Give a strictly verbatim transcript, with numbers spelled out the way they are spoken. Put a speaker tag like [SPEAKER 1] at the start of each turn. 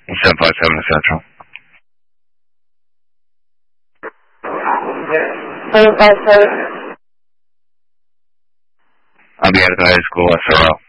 [SPEAKER 1] seven five seven Central.
[SPEAKER 2] seven five seven.
[SPEAKER 1] I'll be at the high school, S R O.